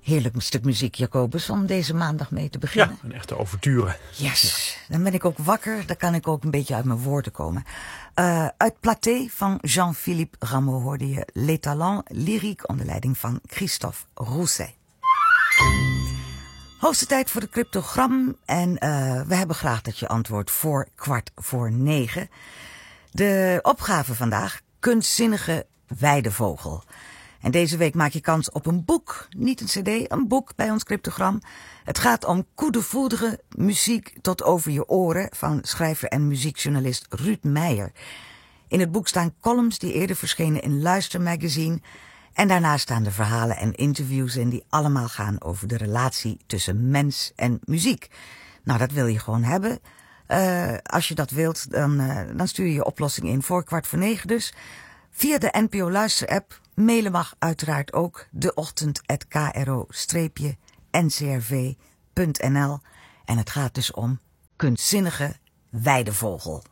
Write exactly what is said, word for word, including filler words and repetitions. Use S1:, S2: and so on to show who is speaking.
S1: Heerlijk stuk muziek, Jacobus, om deze maandag mee te beginnen.
S2: Ja, een echte ouverture.
S1: Yes, ja. Dan ben ik ook wakker, dan kan ik ook een beetje uit mijn woorden komen. Uh, uit Platé van Jean-Philippe Rameau hoorde je Les Talents lyriek onder leiding van Christophe Rousset. Hoogste tijd voor de cryptogram en uh, we hebben graag dat je antwoordt voor kwart voor negen. De opgave vandaag, kunstzinnige weidevogel. En deze week maak je kans op een boek, niet een cd, een boek bij ons cryptogram. Het gaat om coup de foudre, muziek tot over je oren van schrijver en muziekjournalist Ruud Meijer. In het boek staan columns die eerder verschenen in Luister Magazine. En daarnaast staan de verhalen en interviews in die allemaal gaan over de relatie tussen mens en muziek. Nou, dat wil je gewoon hebben. Uh, als je dat wilt, dan, uh, dan stuur je je oplossing in voor kwart voor negen dus. Via de N P O Luister-app. Mailen mag uiteraard ook deochtend apenstaartje k r o n c r v punt n l. En het gaat dus om kunstzinnige weidevogel.